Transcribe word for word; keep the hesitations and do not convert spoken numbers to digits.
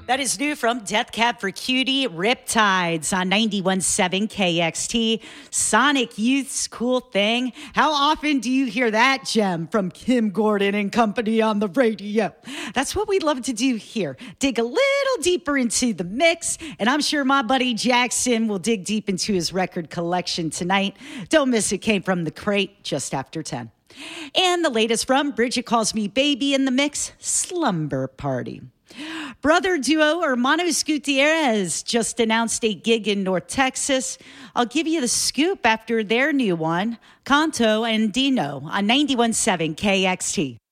That is new from Death Cab for Cutie, Riptides on ninety-one point seven K X T. Sonic Youth's Cool Thing. How often do you hear that gem from Kim Gordon and company on the radio? That's what we love to do here. Dig a little deeper into the mix, and I'm sure my buddy Jackson will dig deep into his record collection tonight. Don't miss it. Came from the crate just after ten. And the latest from Bridget Calls Me Baby in the mix, Slumber Party. Brother duo Hermanos Gutierrez just announced a gig in North Texas. I'll give you the scoop after their new one, Canto and Dino on ninety-one point seven K X T.